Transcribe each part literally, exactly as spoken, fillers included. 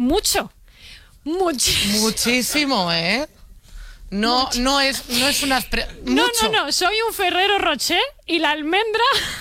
mucho. Muchísimo. Muchísimo, ¿eh? No, Much... no es, no es una... Pre... No, no, no. Soy un Ferrero Rocher y la almendra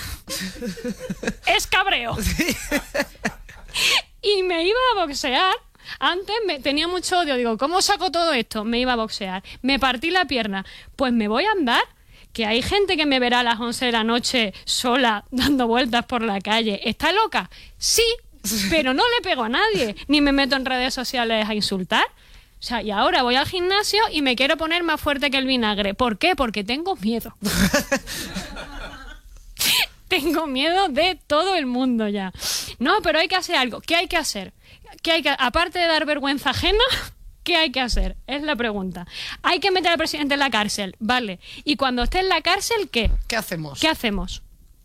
es cabreo. Sí. Y me iba a boxear. Antes me, tenía mucho odio. Digo, ¿cómo saco todo esto? Me iba a boxear. Me partí la pierna. Pues me voy a andar. Que hay gente que me verá a las once de la noche sola, dando vueltas por la calle. ¿Está loca? Sí, pero no le pego a nadie. Ni me meto en redes sociales a insultar. O sea, y ahora voy al gimnasio y me quiero poner más fuerte que el vinagre. ¿Por qué? Porque tengo miedo. Tengo miedo de todo el mundo ya. No, pero hay que hacer algo. ¿Qué hay que hacer? ¿Qué hay que, aparte de dar vergüenza ajena, ¿qué hay que hacer? Es la pregunta. Hay que meter al presidente en la cárcel, vale. Y cuando esté en la cárcel, ¿qué? ¿Qué hacemos? ¿Qué hacemos?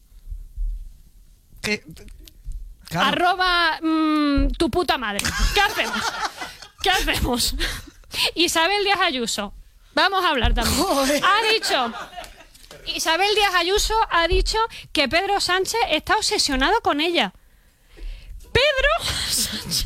¿Qué? Claro. Arroba mmm, tu puta madre. ¿Qué hacemos? ¿Qué hacemos? Isabel Díaz Ayuso. Vamos a hablar también. Joder. Ha dicho... Isabel Díaz Ayuso ha dicho que Pedro Sánchez está obsesionado con ella. Pedro Sánchez...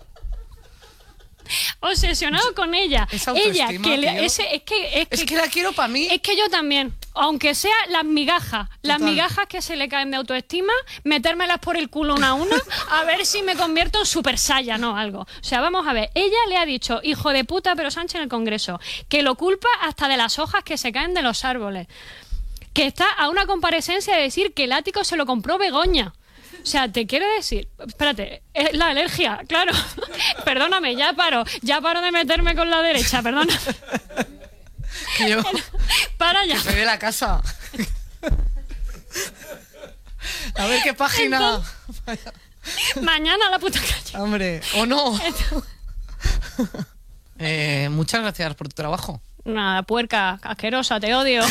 obsesionado con ella. Ella que le, ese, es que es que, es que la quiero para mí. Es que yo también, aunque sea las migajas, Total. las migajas que se le caen de autoestima, metérmelas por el culo una a una, a ver si me convierto en super saiyan o algo. O sea, vamos a ver, ella le ha dicho, hijo de puta, pero Sánchez en el Congreso, que lo culpa hasta de las hojas que se caen de los árboles, que está a una comparecencia de decir que el ático se lo compró Begoña. O sea, te quiero decir... Espérate, es la alergia, claro. Perdóname, ya paro. Ya paro de meterme con la derecha, perdona. Yo, Para ya. Que se ve la casa. A ver qué página... Entonces, mañana a la puta calle. Hombre, o no. eh, muchas gracias por tu trabajo. Nada, puerca, asquerosa, te odio.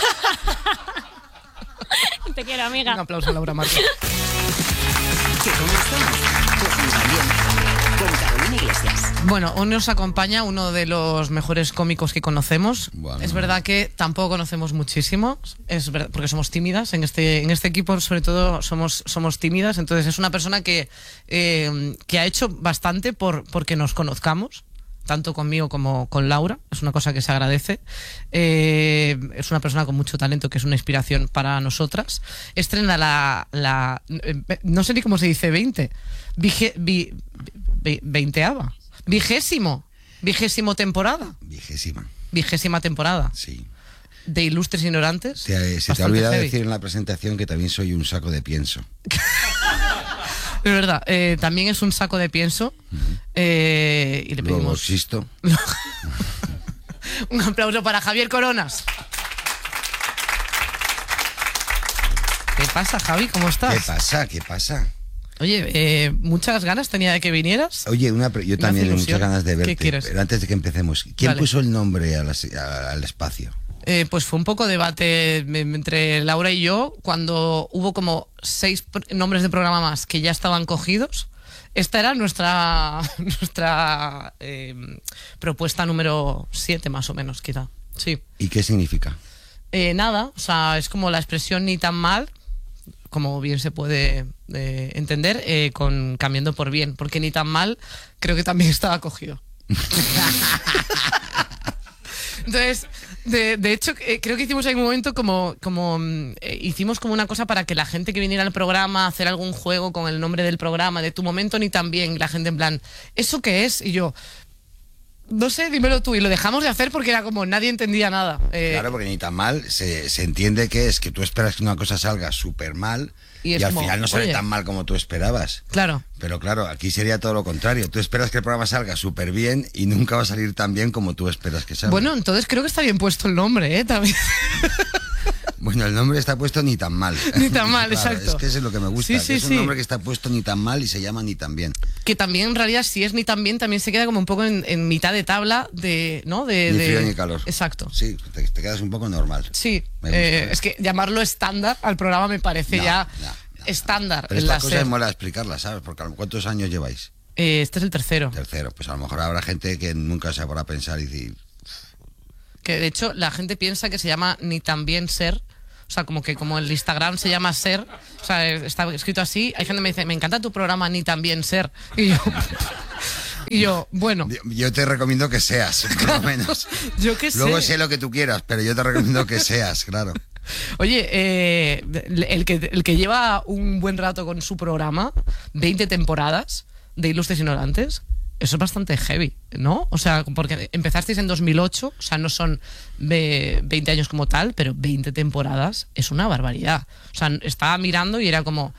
Te quiero, amiga. Un aplauso a Laura Marco. ¿Que cómo estamos? Pues muy bien. Con Carolina Iglesias. Bueno, hoy nos acompaña uno de los mejores cómicos que conocemos. Bueno. Es verdad que tampoco conocemos muchísimo, es verdad, porque somos tímidas. En este, en este equipo, sobre todo, somos, somos tímidas. Entonces, es una persona que, eh, que ha hecho bastante por porque nos conozcamos. Tanto conmigo como con Laura, es una cosa que se agradece. Eh, es una persona con mucho talento, que es una inspiración para nosotras. Estrena la, la no sé ni cómo se dice, veinte, Vige, vi, vi, veinteava, vigésimo, vigésimo temporada. Vigésima. Vigésima temporada. Sí. De Ilustres Ignorantes. Te, se te ha olvidado heavy. decir en la presentación que también soy un saco de pienso. Es verdad, eh, también es un saco de pienso. Uh-huh. eh, y le pedimos. Luego existo. Un aplauso para Javier Coronas. ¿Qué pasa, Javi? ¿Cómo estás? ¿Qué pasa? ¿Qué pasa? Oye, eh, muchas ganas tenía de que vinieras. Oye, una, yo también tengo muchas ganas de verte. ¿Qué quieres? Pero antes de que empecemos, ¿quién Dale. puso el nombre a la, a, al espacio? Eh, pues fue un poco debate entre Laura y yo cuando hubo como seis nombres de programa más que ya estaban cogidos. Esta era nuestra nuestra eh, propuesta número siete, más o menos, quizá. Sí. ¿Y qué significa? Eh, nada, o sea, es como la expresión ni tan mal, como bien se puede eh, entender, eh, con cambiando por bien, porque ni tan mal creo que también estaba cogido. Entonces, de, de hecho, eh, creo que hicimos en un momento como, como eh, hicimos como una cosa para que la gente que viniera al programa, hacer algún juego con el nombre del programa, de tu momento ni tan bien, y la gente en plan, ¿eso qué es? Y yo, no sé, dímelo tú. Y lo dejamos de hacer porque era como nadie entendía nada. Eh, claro, porque ni tan mal se, se entiende que es que tú esperas que una cosa salga súper mal y, y al como, final no sale oye, tan mal como tú esperabas. Claro. Pero claro, aquí sería todo lo contrario. Tú esperas que el programa salga súper bien y nunca va a salir tan bien como tú esperas que salga. Bueno, entonces creo que está bien puesto el nombre, ¿eh? También. Bueno, el nombre está puesto ni tan mal. Ni tan mal, claro, exacto. Es que eso es lo que me gusta. Sí, sí, que es un sí. nombre que está puesto ni tan mal y se llama ni tan bien. Que también, en realidad, si es ni tan bien, también se queda como un poco en, en mitad de tabla de, ¿no? De, ni de... frío ni calor. Exacto. Sí, te, te quedas un poco normal. Sí. Eh, es que llamarlo estándar al programa me parece no, ya no, no, estándar. Pero esta cosa es mola explicarla, ¿sabes? Porque ¿cuántos años lleváis? Eh, este es el tercero. Tercero. Pues a lo mejor habrá gente que nunca se podrá pensar y decir... Que de hecho la gente piensa que se llama ni tan bien ser. O sea, como que como el Instagram se llama Ser, o sea, está escrito así. Hay gente que me dice, me encanta tu programa Ni tan bien ser. Y yo, Y yo, bueno. Yo te recomiendo que seas, por lo menos. Yo qué sé. Luego sé lo que tú quieras, pero yo te recomiendo que seas, claro. Oye, eh, el, que, el que lleva un buen rato con su programa, veinte temporadas de Ilustres Ignorantes, eso es bastante heavy, ¿no? O sea, porque empezasteis en dos mil ocho, o sea, no son veinte años como tal, pero veinte temporadas es una barbaridad. O sea, estaba mirando y era como...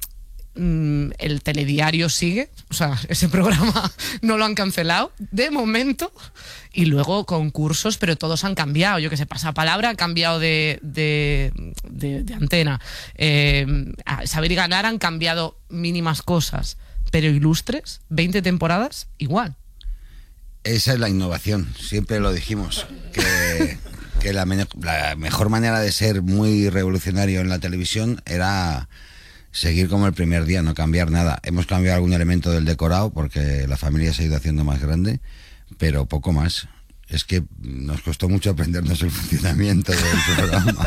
el telediario sigue, o sea, ese programa no lo han cancelado de momento, y luego concursos, pero todos han cambiado. Yo que sé, Pasapalabra ha cambiado de, de, de, de antena, eh, Saber y Ganar han cambiado mínimas cosas, pero Ilustres, veinte temporadas, igual. Esa es la innovación, siempre lo dijimos, que, que la, la mejor manera de ser muy revolucionario en la televisión era seguir como el primer día, no cambiar nada. Hemos cambiado algún elemento del decorado porque la familia se ha ido haciendo más grande, pero poco más. Es que nos costó mucho aprendernos el funcionamiento del programa.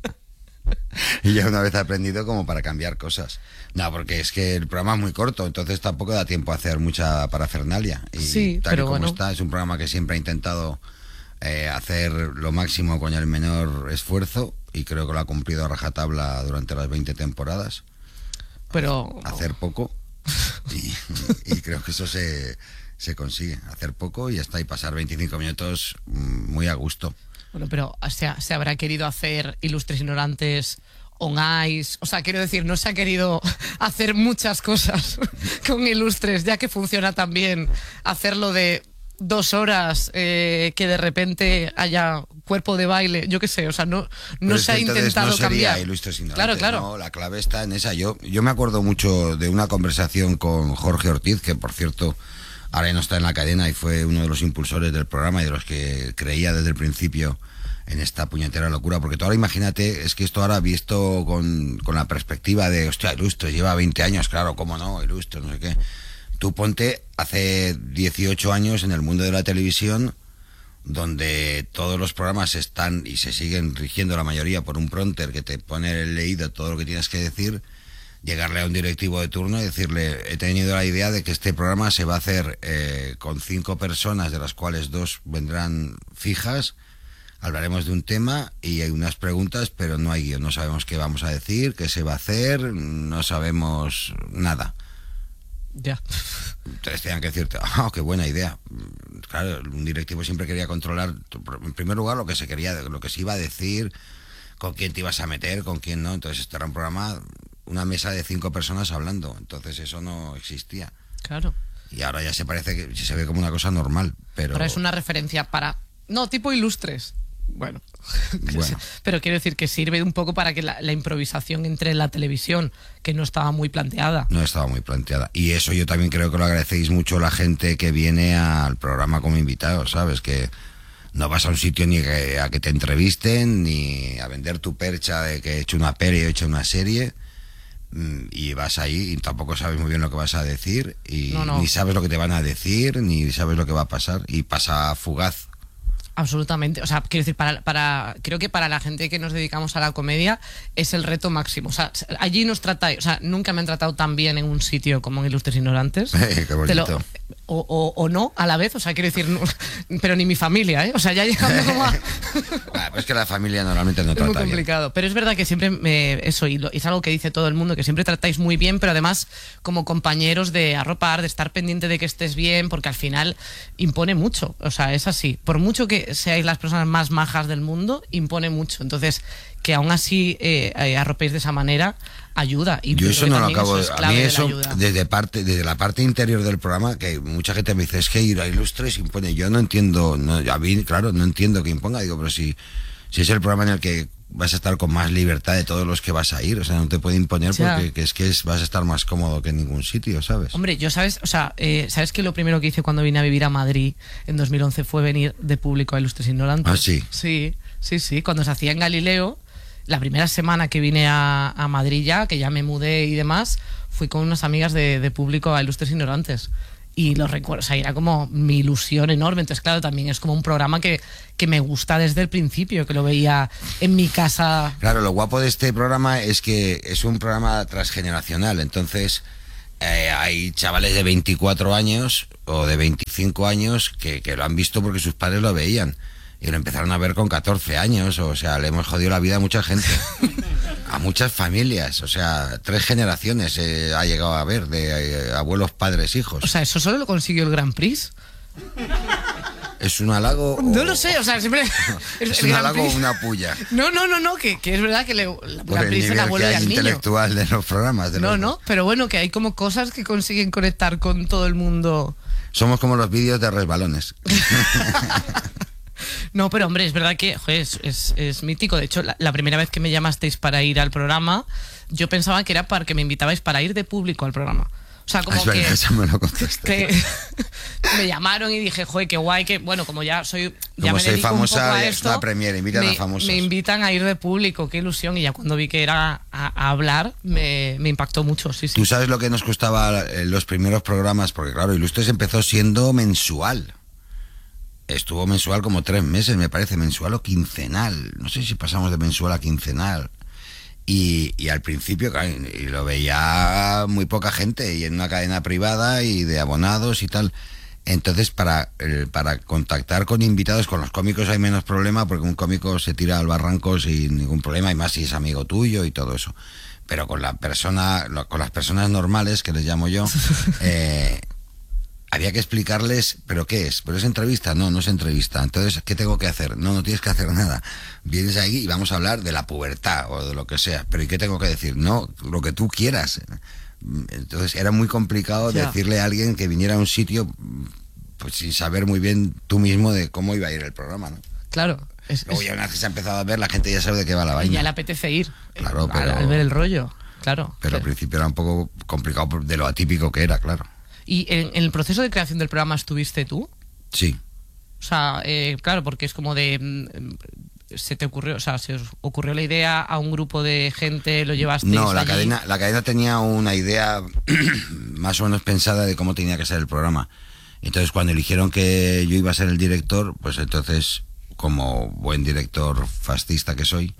Y ya una vez aprendido como para cambiar cosas. No, porque es que el programa es muy corto, entonces tampoco da tiempo a hacer mucha parafernalia. Y sí, tal pero y como bueno. está, es un programa que siempre ha intentado eh, hacer lo máximo con el menor esfuerzo, y creo que lo ha cumplido a rajatabla durante las veinte temporadas. Pero hacer poco y, y creo que eso se, se consigue, hacer poco y hasta ahí pasar veinticinco minutos muy a gusto. Bueno, pero se, se habrá querido hacer Ilustres Ignorantes on ice, o sea, quiero decir, no se ha querido hacer muchas cosas con Ilustres, ya que funciona también hacerlo de dos horas, eh, que de repente haya cuerpo de baile, yo qué sé, o sea, no, no se ha intentado no sería cambiar. Ilustres Ignorantes, claro, claro. No, la clave está en esa. Yo, yo me acuerdo mucho de una conversación con Jorge Ortiz, que por cierto ahora ya no está en la cadena y fue uno de los impulsores del programa y de los que creía desde el principio en esta puñetera locura, porque tú ahora imagínate, es que esto ahora visto con, con la perspectiva de, hostia, Ilustres lleva veinte años, claro, cómo no, Ilustres, no sé qué. Tú ponte hace dieciocho años en el mundo de la televisión, donde todos los programas están y se siguen rigiendo la mayoría por un prompter que te pone el leído todo lo que tienes que decir, llegarle a un directivo de turno y decirle, he tenido la idea de que este programa se va a hacer eh, con cinco personas, de las cuales dos vendrán fijas, hablaremos de un tema y hay unas preguntas, pero no hay guión, no sabemos qué vamos a decir, qué se va a hacer, no sabemos nada. Ya. Entonces tenían que decirte, ah, oh, qué buena idea. Claro, un directivo siempre quería controlar, en primer lugar, lo que se quería, lo que se iba a decir, con quién te ibas a meter, con quién no. Entonces este era un programa, una mesa de cinco personas hablando. Entonces eso no existía. Claro. Y ahora ya se parece que se ve como una cosa normal, pero... Ahora es una referencia para... No, tipo Ilustres. Bueno. bueno, pero quiero decir que sirve un poco para que la, la improvisación entre en la televisión, que no estaba muy planteada. No estaba muy planteada. Y eso yo también creo que lo agradecéis mucho la gente que viene al programa como invitado, ¿sabes? Que no vas a un sitio ni que, a que te entrevisten, ni a vender tu percha de que he hecho una peli o he hecho una serie, y vas ahí y tampoco sabes muy bien lo que vas a decir, y no, no. ni sabes lo que te van a decir, ni sabes lo que va a pasar, y pasa fugaz. Absolutamente, o sea, quiero decir, para, para, creo que para la gente que nos dedicamos a la comedia es el reto máximo. O sea, allí nos tratáis, o sea, nunca me han tratado tan bien en un sitio como en Ilustres Ignorantes. Eh, qué bonito. Lo, o, o, o no, a la vez, o sea, quiero decir, no, pero ni mi familia, ¿eh? O sea, ya llegando como a... Bueno, pues es que la familia normalmente no trata bien. Es muy complicado, bien. Pero es verdad que siempre, me, eso, y lo, es algo que dice todo el mundo, que siempre tratáis muy bien, pero además como compañeros de arropar, de estar pendiente de que estés bien, porque al final impone mucho, o sea, es así. Por mucho que seáis las personas más majas del mundo, impone mucho. Entonces, que aún así eh, eh, arropéis de esa manera, ayuda. Y yo eso no lo acabo de... A mí eso, de desde, parte, desde la parte interior del programa, que mucha gente me dice, es que ir a Ilustres impone. Yo no entiendo, no, a mí, claro, no entiendo que imponga. Digo, pero si, si es el programa en el que vas a estar con más libertad de todos los que vas a ir, o sea, no te puede imponer, o sea, porque que es que es, vas a estar más cómodo que en ningún sitio, ¿sabes? Hombre, yo sabes, o sea, eh, ¿sabes que lo primero que hice cuando vine a vivir a Madrid en dos mil once fue venir de público a Ilustres Ignorantes? Ah, sí. Sí, sí, sí, cuando se hacía en Galileo, la primera semana que vine a, a Madrid ya, que ya me mudé y demás, fui con unas amigas de, de público a Ilustres Ignorantes. Y lo recuerdo, o sea, era como mi ilusión enorme. Entonces, claro, también es como un programa que, que me gusta desde el principio, que lo veía en mi casa. Claro, lo guapo de este programa es que es un programa transgeneracional, entonces eh, hay chavales de veinticuatro años o de veinticinco años que, que lo han visto porque sus padres lo veían. Y lo empezaron a ver con catorce años, o sea, le hemos jodido la vida a mucha gente, a muchas familias, o sea, tres generaciones eh, ha llegado a ver, de eh, abuelos, padres, hijos. O sea, ¿eso solo lo consiguió el Grand Prix? ¿Es un halago? No o... lo sé, o sea, siempre... ¿Es, ¿Es un Grand halago Prix? o una puya? No, no, no, no, que, que es verdad que le, la Por Grand el Prix se nivel la que vuelve hay al niño. intelectual de los programas. De No, los... no, pero bueno, que hay como cosas que consiguen conectar con todo el mundo. Somos como los vídeos de resbalones. No, pero hombre, es verdad que joder, es, es, es mítico. De hecho, la, la primera vez que me llamasteis para ir al programa, yo pensaba que era para que me invitabais para ir de público al programa. O sea, como Es verdad, que, eso me lo contaste. que me llamaron y dije, joder, qué guay, que bueno, como ya soy, ya Como me soy dedico un famosa, poco a es esto, la premier, invitan me, a famosos. me invitan a ir de público, qué ilusión. Y ya cuando vi que era a, a hablar, me, me impactó mucho, sí, sí. Tú sabes lo que nos costaba eh, los primeros programas, porque claro, Ilustres empezó siendo mensual. Estuvo mensual como tres meses, me parece, mensual o quincenal. No sé si pasamos de mensual a quincenal. Y, y al principio, claro, y lo veía muy poca gente, y en una cadena privada y de abonados y tal. Entonces, para, eh, para contactar con invitados, con los cómicos hay menos problema, porque un cómico se tira al barranco sin ningún problema, y más si es amigo tuyo y todo eso. Pero con la persona, con las personas normales, que les llamo yo, eh, había que explicarles, ¿pero qué es? ¿Pero es entrevista? No, no es entrevista. Entonces, ¿qué tengo que hacer? No, no tienes que hacer nada. Vienes aquí y vamos a hablar de la pubertad o de lo que sea. ¿Pero y qué tengo que decir? No, lo que tú quieras. Entonces, era muy complicado ya. decirle a alguien que viniera a un sitio pues sin saber muy bien tú mismo de cómo iba a ir el programa, ¿no? Claro. Es, Luego es, ya una vez que se ha empezado a ver, la gente ya sabe de qué va la y vaina. ya le apetece ir. Claro, al, pero- al ver el rollo, claro. Pero al principio era un poco complicado por- de lo atípico que era, claro. ¿Y en, en el proceso de creación del programa estuviste tú? Sí. O sea, eh, claro, porque es como de... mm, se te ocurrió, o sea, se os ocurrió la idea a un grupo de gente, lo llevasteis No, la allí? cadena, la cadena tenía una idea más o menos pensada de cómo tenía que ser el programa. Entonces, cuando eligieron que yo iba a ser el director, pues entonces, como buen director fascista que soy,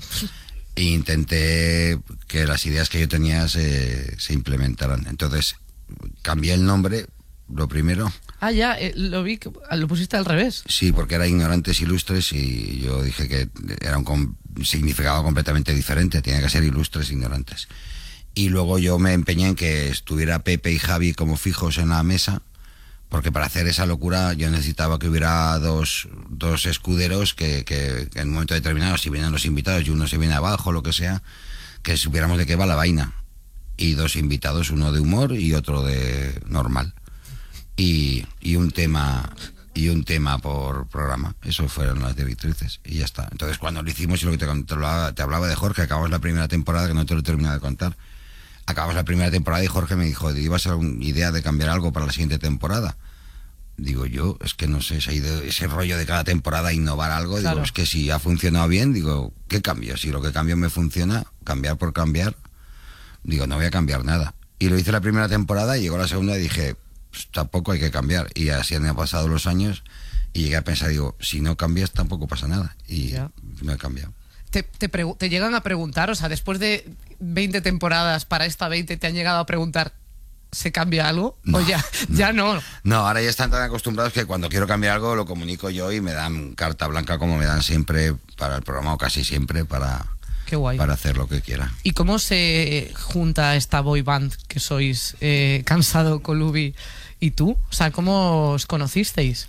intenté que las ideas que yo tenía se, se implementaran. Entonces, cambié el nombre, lo primero. Ah, ya, eh, lo vi, que- lo pusiste al revés. Sí, porque era Ignorantes Ilustres, y yo dije que era un com- significado completamente diferente, tenía que ser Ilustres Ignorantes. Y luego yo me empeñé en que estuviera Pepe y Javi como fijos en la mesa, porque para hacer esa locura yo necesitaba que hubiera dos, dos escuderos que, que, que en un momento determinado, si vienen los invitados y uno se viene abajo, lo que sea, que supiéramos de qué va la vaina. Y dos invitados, uno de humor y otro de normal. Y, y un tema y un tema por programa. Eso fueron las directrices y ya está. Entonces, cuando lo hicimos, y lo que te, te, hablaba, te hablaba de Jorge, acabamos la primera temporada, que no te lo he terminado de contar. Acabamos la primera temporada y Jorge me dijo, ¿iba a ser una idea de cambiar algo para la siguiente temporada? Digo yo, es que no sé, ese, ese rollo de cada temporada innovar algo, Claro. digo, es que si ha funcionado bien, digo, ¿qué cambio? Si lo que cambio me funciona, cambiar por cambiar, digo, no voy a cambiar nada. Y lo hice la primera temporada y llegó la segunda y dije, pues tampoco hay que cambiar. Y así han pasado los años y llegué a pensar, digo, si no cambias tampoco pasa nada. Y Ya. me he cambiado. Te, te, pregu- te llegan a preguntar, o sea, después de veinte temporadas para esta veinte, ¿te han llegado a preguntar, ¿se cambia algo? No, o ya, ya no. No, ahora ya están tan acostumbrados que cuando quiero cambiar algo lo comunico yo y me dan carta blanca, como me dan siempre para el programa, o casi siempre, para, Qué guay. para hacer lo que quiera. ¿Y cómo se junta esta boy band que sois, eh, Cansado, Colubi y tú? O sea, ¿cómo os conocisteis?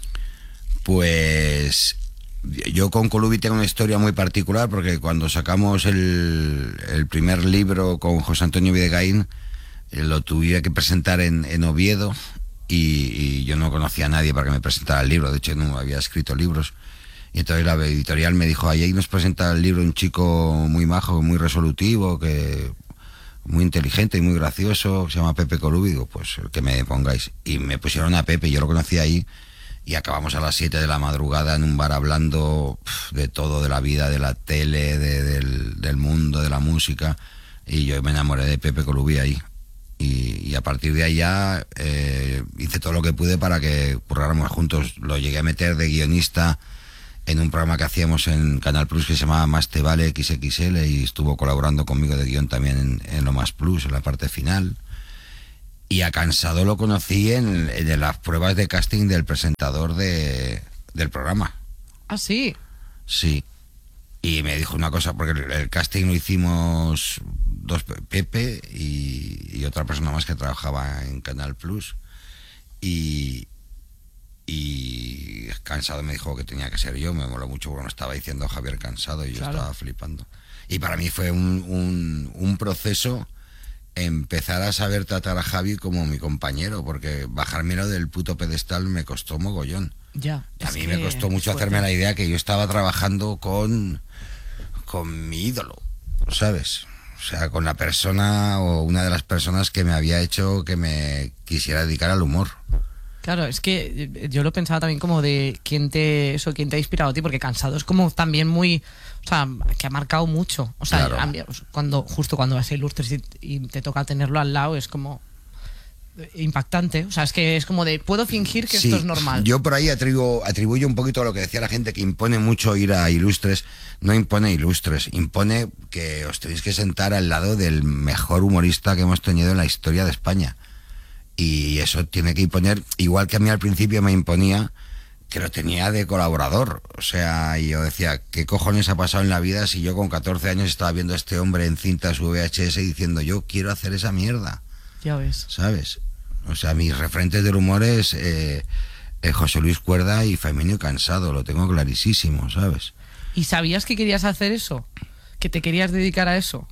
Pues yo con Colubi tengo una historia muy particular, porque cuando sacamos el, el primer libro con José Antonio Videgaín, eh, lo tuve que presentar en, en Oviedo, y, y yo no conocía a nadie para que me presentara el libro. De hecho, no había escrito libros. Y entonces la editorial me dijo, ahí nos presenta el libro un chico muy majo, muy resolutivo, que muy inteligente y muy gracioso, que se llama Pepe Colubi. Digo, pues el que me pongáis. Y me pusieron a Pepe, yo lo conocí ahí, y acabamos a las siete de la madrugada en un bar hablando pf, de todo, de la vida, de la tele, de, del, del mundo, de la música. Y yo me enamoré de Pepe Colubi ahí. Y, y a partir de ahí ya eh, hice todo lo que pude para que curráramos juntos. Lo llegué a meter de guionista en un programa que hacíamos en Canal Plus que se llamaba Más te vale equis equis ele, y estuvo colaborando conmigo de guión también en, en Lo Más Plus, en la parte final. Y a Cansado lo conocí en, en las pruebas de casting del presentador de, del programa. Ah, sí. Sí. Y me dijo una cosa, porque el, el casting lo hicimos dos, Pepe y, y otra persona más que trabajaba en Canal Plus. Y, y Cansado me dijo que tenía que ser yo. Me moló mucho porque me estaba diciendo Javier Cansado y yo Claro. estaba flipando. Y para mí fue un, un, un proceso empezar a saber tratar a Javi como mi compañero, porque bajármelo del puto pedestal me costó mogollón. Ya. A es mí que me costó mucho fuerte. hacerme la idea que yo estaba trabajando con, con mi ídolo, ¿sabes? O sea, con la persona o una de las personas que me había hecho que me quisiera dedicar al humor. Claro, es que eh, yo lo pensaba también como de quién te eso, quién te ha inspirado a ti, porque Cansado es como también muy, o sea, que ha marcado mucho. O sea, Claro. a mí, cuando justo cuando vas a Ilustres y, y te toca tenerlo al lado es como eh, impactante. O sea, es que es como de puedo fingir que Sí, esto es normal. Yo por ahí atribuyo, atribuyo un poquito a lo que decía la gente, que impone mucho ir a Ilustres. No impone Ilustres, impone que os tenéis que sentar al lado del mejor humorista que hemos tenido en la historia de España. Y eso tiene que imponer, igual que a mí al principio me imponía, que lo tenía de colaborador. O sea, y yo decía, ¿qué cojones ha pasado en la vida si yo con catorce años estaba viendo a este hombre en cintas V H S diciendo, yo quiero hacer esa mierda? Ya ves. ¿Sabes? O sea, mis referentes del humor es eh, eh, José Luis Cuerda y Femenio Cansado, lo tengo clarísimo, ¿sabes? ¿Y sabías que querías hacer eso? ¿Que te querías dedicar a eso?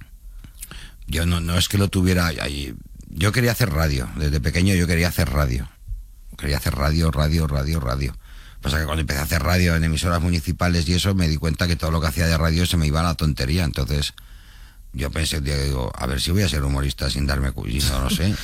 Yo no, no es que lo tuviera ahí. Yo quería hacer radio, desde pequeño yo quería hacer radio. Quería hacer radio, radio, radio, radio. Pasa que cuando empecé a hacer radio en emisoras municipales y eso, me di cuenta que todo lo que hacía de radio se me iba a la tontería. Entonces, yo pensé, digo, a ver si voy a ser humorista sin darme cuenta, no lo sé.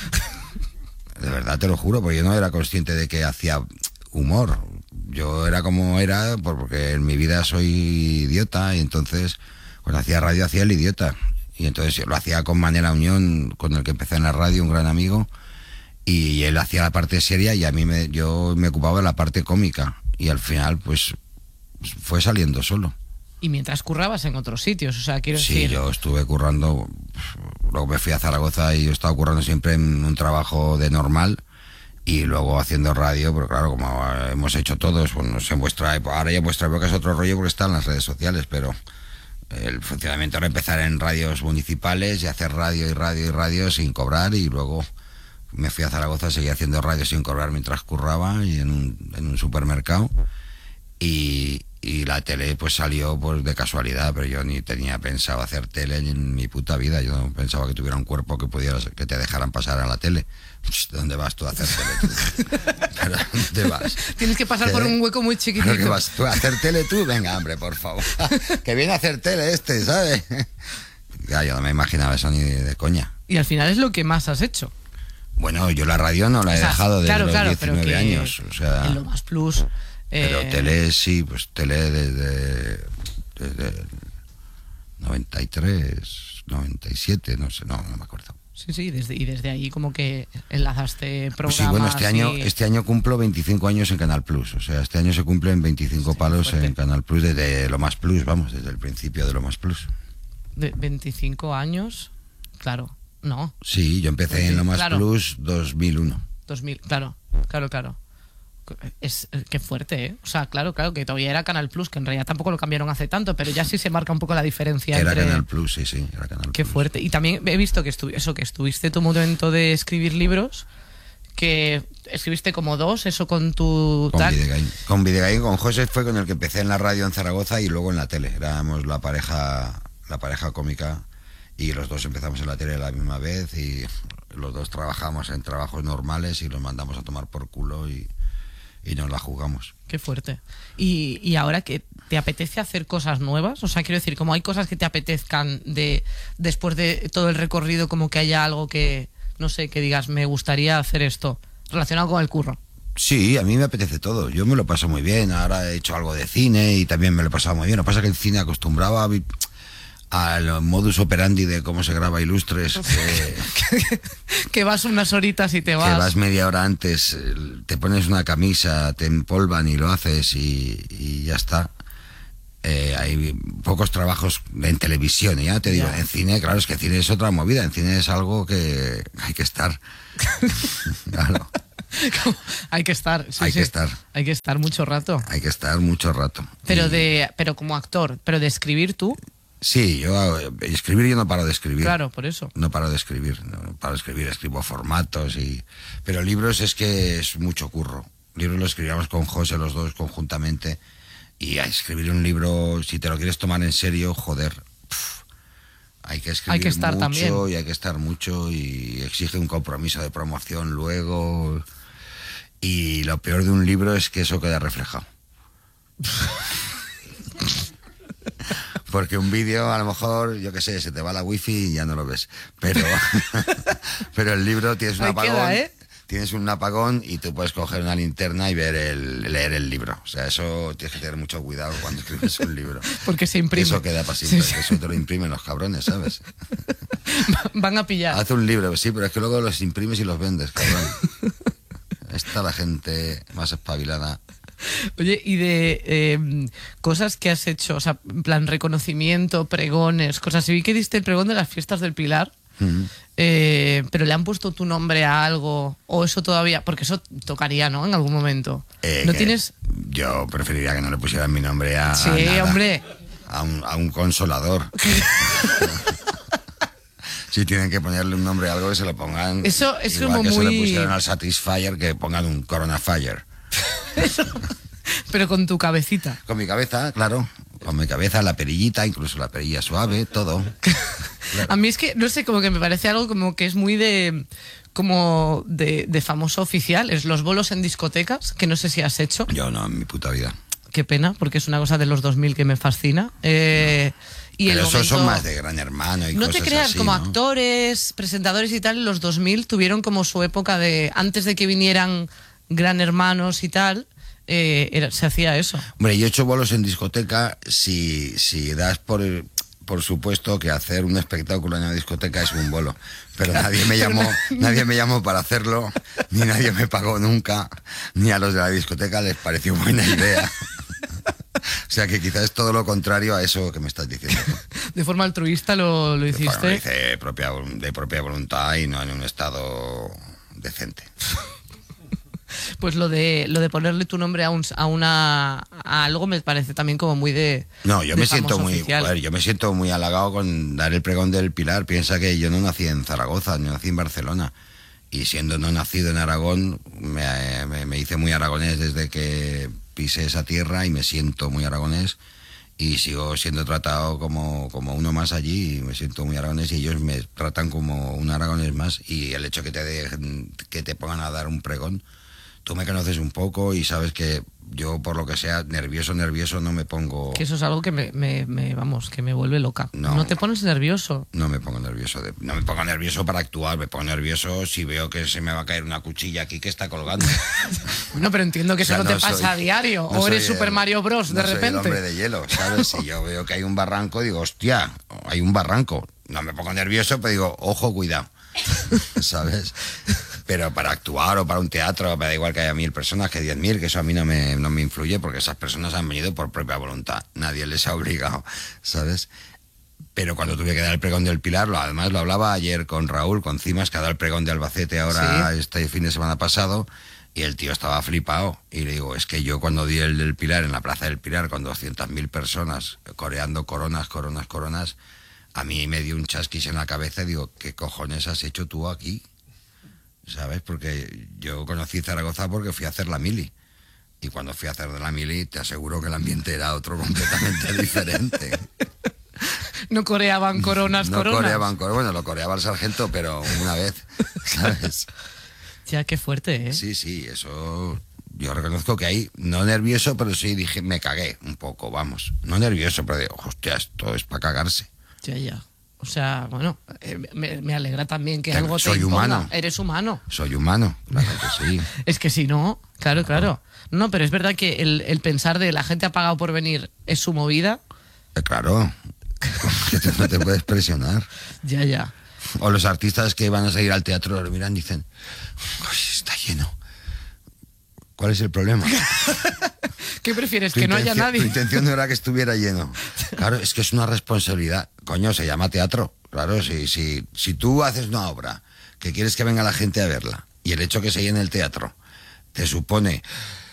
De verdad te lo juro, porque yo no era consciente de que hacía humor. Yo era como era, porque en mi vida soy idiota, y entonces, cuando hacía radio, hacía el idiota. Y entonces lo hacía con Manera Unión, con el que empecé en la radio, un gran amigo, y él hacía la parte seria y a mí me, yo me ocupaba de la parte cómica. Y al final, pues, fue saliendo solo. Y mientras currabas en otros sitios, o sea, quiero Sí, decir... yo estuve currando, luego me fui a Zaragoza y yo estaba currando siempre en un trabajo de normal y luego haciendo radio, pero claro, como hemos hecho todos, pues no sé, en vuestra época, ahora ya en vuestra época es otro rollo porque están las redes sociales, pero el funcionamiento era empezar en radios municipales y hacer radio y radio y radio sin cobrar, y luego me fui a Zaragoza, seguí haciendo radio sin cobrar mientras curraba y en un, en un supermercado, y, y la tele pues salió pues de casualidad, pero yo ni tenía pensado hacer tele en mi puta vida. Yo no pensaba que tuviera un cuerpo que pudieras, que te dejaran pasar a la tele. ¿Dónde vas tú a hacer tele tú? ¿Pero dónde vas? Tienes que pasar ¿Qué? por un hueco muy ¿Pero chiquitito. qué vas tú a hacer tele tú? Venga, hombre, por favor. Que viene a hacer tele este, ¿sabes? Ya, yo no me imaginaba eso ni de, de coña. Y al final es lo que más has hecho. Bueno, yo la radio no la he O sea, dejado desde claro, los claro, pero diecinueve que años. O sea, en Lo Más Plus... pero eh, tele sí, pues tele desde, desde noventa y tres, noventa y siete, no sé, no, no me acuerdo. Sí, sí, desde, y desde ahí como que enlazaste Pues programas. sí, bueno, este año, y- este año cumplo veinticinco años en Canal Plus. O sea, este año se cumplen veinticinco palos fuerte. en Canal Plus desde Lo Más Plus, vamos, desde el principio de Lo Más Plus. de veinticinco años, claro, no, Sí, yo empecé Pues sí, en Lo Más claro. Plus dos mil uno. dos mil, claro, claro, claro. Es, eh, qué fuerte, ¿eh? O sea, claro, claro, que todavía era Canal Plus, que en realidad tampoco lo cambiaron hace tanto, pero ya sí se marca un poco la diferencia Era entre... Canal Plus, sí, sí, era Canal Qué Plus. fuerte. Y también he visto que, estu eso, que estuviste tu momento de escribir libros, que escribiste como dos, eso con tu... Con tal. Videgain. Con Videgain, con José fue con el que empecé en la radio en Zaragoza y luego en la tele. Éramos la pareja, la pareja cómica, y los dos empezamos en la tele a la misma vez y los dos trabajamos en trabajos normales y los mandamos a tomar por culo y, y nos la jugamos. Qué fuerte. Y, y ahora que te apetece hacer cosas nuevas, o sea, quiero decir, como hay cosas que te apetezcan de después de todo el recorrido, como que haya algo que, no sé, que digas, me gustaría hacer esto, relacionado con el curro. Sí, a mí me apetece todo. Yo me lo paso muy bien. Ahora he hecho algo de cine y también me lo he pasado muy bien. Lo que pasa es que el cine acostumbraba a vi- al modus operandi de cómo se graba Ilustres, que, Que vas unas horitas y te que vas. vas media hora antes, eh, te pones una camisa, te empolvan y lo haces y, y ya está. Eh, hay pocos trabajos en televisión, y ya te digo, Ya. en cine, claro, es que cine es otra movida, en cine es algo que hay que estar. Claro, Hay que estar. sí, Hay sí. que estar. Hay que estar mucho rato. hay que estar mucho rato. Pero Y- de, pero como actor, pero de escribir tú, Sí, yo eh, escribir yo no paro de escribir. claro, por eso. No paro de escribir, no paro de escribir, escribo formatos y... Pero libros es que es mucho curro. Libros los escribíamos con José los dos conjuntamente y a escribir un libro, si te lo quieres tomar en serio, joder, pf, hay que escribir Hay que estar mucho también. y hay que estar mucho y exige un compromiso de promoción luego. Y lo peor de un libro es que eso queda reflejado. Porque un vídeo, a lo mejor, yo qué sé, se te va la wifi y ya no lo ves. Pero, pero el libro tienes un Ahí apagón. queda, ¿eh? Tienes un apagón y tú puedes coger una linterna y ver el, leer el libro. O sea, eso tienes que tener mucho cuidado cuando escribes un libro. Porque se imprime. Eso queda para siempre. Sí, sí. Eso te lo imprimen los cabrones, ¿sabes? Van a pillar. Haz un libro, sí, pero es que luego los imprimes y los vendes, cabrón. Está la gente más espabilada. Oye, y de eh, cosas que has hecho, o sea, en plan reconocimiento, pregones, cosas. Y vi que diste el pregón de las fiestas del Pilar, Mm. eh, pero le han puesto tu nombre a algo, o eso todavía, porque eso tocaría, ¿no? En algún momento. Eh, ¿No que tienes...? Yo preferiría que no le pusieran mi nombre a. Sí, a nada. hombre. A un, a un consolador. Si tienen que ponerle un nombre a algo, que se lo pongan. Eso es igual como que se muy- le pusieron al Satisfyer, que pongan un Corona Fire. Pero con tu cabecita. Con mi cabeza, claro. Con mi cabeza, la perillita, incluso la perilla suave, todo. A mí es que, no sé, como que me parece algo como que es muy de... como de, de famoso oficial. Es los bolos en discotecas, que no sé si has hecho. Yo no, en mi puta vida. Qué pena, porque es una cosa de los dos mil que me fascina. Eh, y Pero el esos son momento- más de Gran Hermano y No cosas te creas, así, como ¿no? actores, presentadores y tal, en los dos mil tuvieron como su época de... Antes de que vinieran Gran Hermanos y tal, eh, era- se hacía eso. Hombre, yo he hecho bolos en discoteca si, si das por, por supuesto que hacer un espectáculo en una discoteca es un bolo. Pero nadie me llamó, nadie me llamó para hacerlo, ni nadie me pagó nunca, ni a los de la discoteca les pareció buena idea. O sea que quizás es todo lo contrario a eso que me estás diciendo. De forma altruista lo, lo Bueno, lo hiciste. hice propia, de propia voluntad y no en un estado decente. Pues lo de lo de ponerle tu nombre a, un, a una a algo me parece también como muy de... No, yo de me siento famoso muy, oficial. joder, yo me siento muy halagado con dar el pregón del Pilar. Piensa que yo no nací en Zaragoza, yo nací en Barcelona. Y siendo no nacido en Aragón, me, me, me hice muy aragonés desde que pisé esa tierra y me siento muy aragonés. Y sigo siendo tratado como, como uno más allí y me siento muy aragonés y ellos me tratan como un aragonés más. Y el hecho que te dejen, que te pongan a dar un pregón, tú me conoces un poco y sabes que yo, por lo que sea, nervioso, nervioso, no me pongo... Que eso es algo que me, me- me- vamos, que me vuelve loca. No. No te pones nervioso. No me pongo nervioso. De, no me pongo nervioso para actuar, me pongo nervioso si veo que se me va a caer una cuchilla aquí que está colgando. Bueno, pero entiendo que O sea, eso no te no soy- pasa a diario. no o eres soy Super el- Mario Bros. no de soy repente. el hombre de hielo, ¿sabes? Si yo veo que hay un barranco, digo, hostia, hay un barranco. No me pongo nervioso, pero digo, ojo, cuidado. ¿Sabes? Pero para actuar o para un teatro, me da igual que haya mil personas que diez mil, que eso a mí no me, no me influye porque esas personas han venido por propia voluntad. Nadie les ha obligado, ¿sabes? Pero cuando tuve que dar el pregón del Pilar, lo, además lo hablaba ayer con Raúl, con Cimas, que ha dado el pregón de Albacete ahora, Sí. este fin de semana pasado, y el tío estaba flipado. Y le digo, es que yo cuando di el del Pilar, en la Plaza del Pilar, con doscientas mil personas coreando coronas, coronas, coronas, a mí me dio un chasquis en la cabeza y digo, ¿qué cojones has hecho tú aquí? ¿Sabes? Porque yo conocí Zaragoza porque fui a hacer la mili. Y cuando fui a hacer de la mili, te aseguro que el ambiente era otro completamente diferente. No coreaban coronas, No coronas. coreaban coronas. Bueno, lo coreaba el sargento, pero una vez, ¿sabes? Ya, qué fuerte, ¿eh? Sí, sí, eso... Yo reconozco que ahí, no nervioso, pero sí dije, me cagué un poco, vamos. No nervioso, pero digo, hostia, esto es para cagarse. Ya, ya. O sea, bueno, eh, me, me alegra también que Pero algo te soy imponga. humano. Eres humano. Soy humano, claro que sí. Es que si no, claro, claro. No, pero es verdad que el, el pensar de la gente ha pagado por venir es su movida. Eh, Claro, que tú no te puedes presionar. Ya, ya. O los artistas que van a salir al teatro lo miran y dicen, "Uy, está lleno. ¿Cuál es el problema?" ¿Qué prefieres? Tu Que no haya intención- nadie. Tu intención no era que estuviera lleno. Claro, es que es una responsabilidad. Coño, se llama teatro. Claro, si, si, si tú haces una obra que quieres que venga la gente a verla y el hecho que se llene el teatro te supone...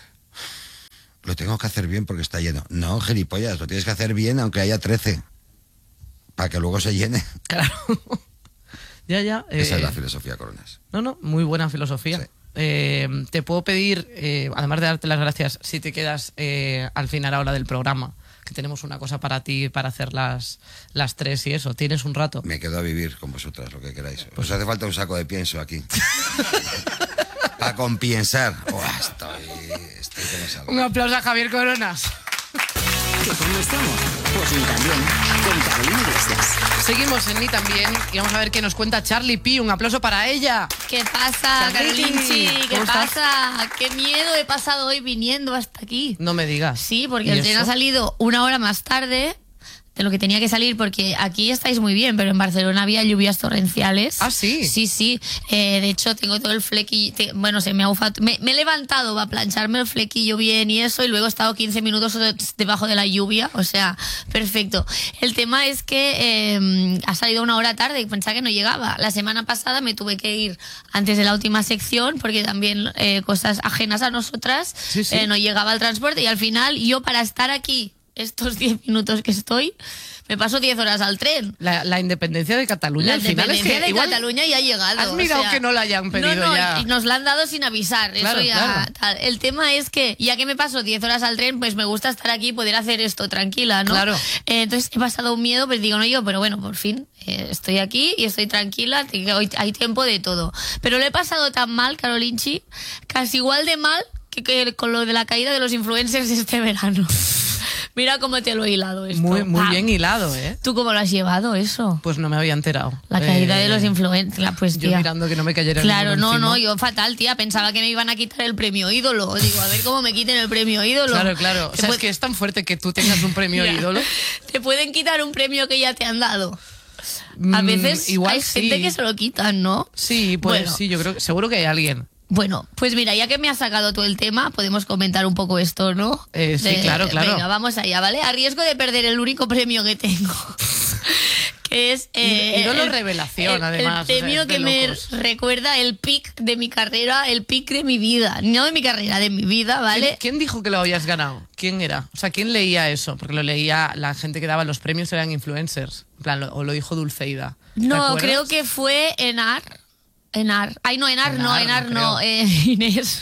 Lo tengo que hacer bien porque está lleno. No, gilipollas, lo tienes que hacer bien aunque haya trece. Para que luego se llene. Claro. Ya, ya. Esa eh, es la filosofía, Coronas. No, no, muy buena filosofía. Sí. Eh, te puedo pedir, eh, además de darte las gracias, si te quedas eh, al final ahora del programa, que tenemos una cosa para ti, para hacer las, las tres y eso. ¿Tienes un rato? Me quedo a vivir con vosotras, lo que queráis. Pues hace falta un saco de pienso aquí. Para compensar. Buah, estoy, estoy que me salgo. Un aplauso a Javier Coronas. ¿Que cómo estamos? Pues ni también, con Carolina Iglesias. Seguimos en Ni También y vamos a ver qué nos cuenta Charlie P. Un aplauso para ella. ¿Qué pasa, Charlie? Carolinchi? ¿Qué ¿Cómo estás? pasa? ¿Qué miedo he pasado hoy viniendo hasta aquí? No me digas. Sí, porque ¿Y el tren eso? ha salido una hora más tarde de lo que tenía que salir, porque aquí estáis muy bien, pero en Barcelona había lluvias torrenciales. ¿Ah, sí? Sí, sí. Eh, de hecho, tengo todo el flequillo. te- bueno, se me ha bufado. Me, me he levantado para plancharme el flequillo bien y eso, y luego he estado quince minutos de- debajo de la lluvia. O sea, perfecto. El tema es que eh, ha salido una hora tarde y pensaba que no llegaba. La semana pasada me tuve que ir antes de la última sección, porque también eh, cosas ajenas a nosotras, Sí, sí. eh, no llegaba el transporte, y al final yo, para estar aquí estos diez minutos que estoy, me paso diez horas al tren. La, la independencia de Cataluña La al final es independencia que de igual Cataluña ya ha llegado. has o mirado sea, que no la hayan pedido no, no, ya. y nos la han dado sin avisar. Claro, eso ya, claro. tal. El tema es que, ya que me paso diez horas al tren, pues me gusta estar aquí y poder hacer esto tranquila, ¿no? Claro. Eh, entonces he pasado un miedo, pues digo, no yo, pero bueno, por fin eh, estoy aquí y estoy tranquila, que hoy hay tiempo de todo. Pero lo he pasado tan mal, Carolinchi, casi igual de mal que, que con lo de la caída de los influencers este verano. Mira cómo te lo he hilado esto. muy, muy ¡Pam! bien hilado, ¿eh? ¿Tú cómo lo has llevado eso? Pues no me había enterado. La caída Eh, de los influencers, pues Yo tía. mirando que no me cayera Claro, ninguno no, encima. no, yo fatal, tía. Pensaba que me iban a quitar el premio ídolo. Digo, a ver cómo me quiten el premio ídolo. Claro, claro. O Te sea, es puede- que es tan fuerte que tú tengas un premio Ya. ídolo. Te pueden quitar un premio que ya te han dado. A Mm, veces igual hay gente sí. que se lo quitan, ¿no? Sí, pues Bueno. sí, yo creo que seguro que hay alguien. Bueno, pues mira, ya que me has sacado todo el tema, podemos comentar un poco esto, ¿no? Eh, sí, claro, claro. Venga, vamos allá, ¿vale? A riesgo de perder el único premio que tengo. Que es eh, Ídolo el- revelación, el- además, o el sea, premio es de que me locos. recuerda el pic de mi carrera, el pic de mi vida. No de mi carrera, de mi vida, ¿vale? ¿Quién, quién dijo que lo habías ganado? ¿Quién era? O sea, ¿quién leía eso? Porque lo leía, la gente que daba los premios eran influencers. En plan, lo- o lo dijo Dulceida. ¿Te No, acuerdas? creo que fue Enar. Enar. Ay, no, Enar, no, Enar, Enar no no, creo. eh, Inés.